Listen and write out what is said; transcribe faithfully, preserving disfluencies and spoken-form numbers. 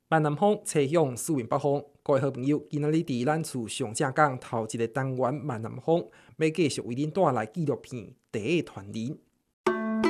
万南风吹向四面北方，各位好朋友，今仔日伫咱厝上正港头一个单元万南风，要继续为恁带来纪录片《第一团人》。